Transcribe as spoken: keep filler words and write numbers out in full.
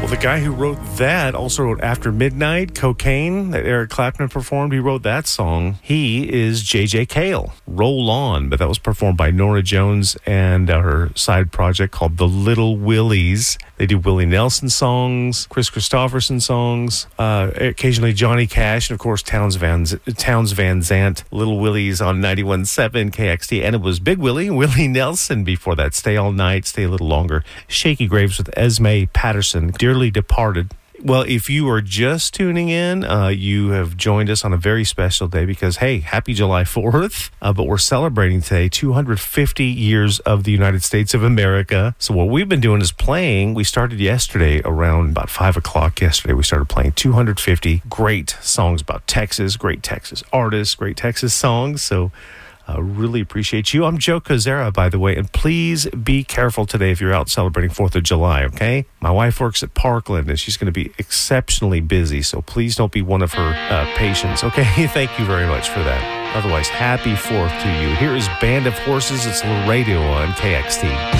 Well, the guy who wrote that also wrote After Midnight, Cocaine, that Eric Clapton performed. He wrote that song. He is J J Cale. Roll On, but that was performed by Norah Jones and her side project called The Little Willies. They do Willie Nelson songs, Chris Christopherson songs, uh, occasionally Johnny Cash, and of course Towns Van, Towns Van Zandt. Little Willies on ninety-one point seven K X T, and it was Big Willie, Willie Nelson before that. Stay All Night, Stay a Little Longer. Shaky Graves with Esme Patterson, Dearly Departed. Well, if you are just tuning in, uh, you have joined us on a very special day because, hey, happy July fourth. Uh, but we're celebrating today two hundred fifty years of the United States of America. So what we've been doing is playing. We started yesterday around about five o'clock yesterday. We started playing two hundred fifty great songs about Texas, great Texas artists, great Texas songs. So Uh, really appreciate you. I'm Joe Kozera, by the way, and please be careful today if you're out celebrating fourth of July, okay? My wife works at Parkland, and she's going to be exceptionally busy, so please don't be one of her uh, patients, okay? Thank you very much for that. Otherwise, happy fourth to you. Here is Band of Horses. It's Laredo on K X T.